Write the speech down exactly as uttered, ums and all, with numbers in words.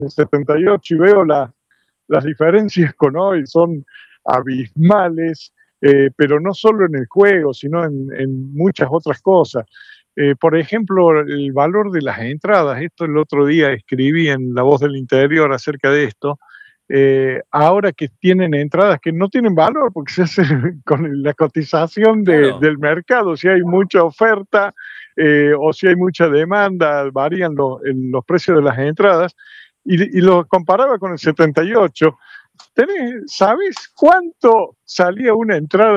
el setenta y ocho y veo la, las diferencias con hoy, son abismales, eh, pero no solo en el juego, sino en, en muchas otras cosas. Eh, por ejemplo, el valor de las entradas, esto el otro día escribí en La Voz del Interior acerca de esto. Eh, ahora que tienen entradas que no tienen valor porque se hace con la cotización de, Claro. del mercado, si hay mucha oferta eh, o si hay mucha demanda, varían lo, el, los precios de las entradas, y, y lo comparaba con el setenta y ocho. ¿Tenés, ¿Sabés cuánto salía una entrada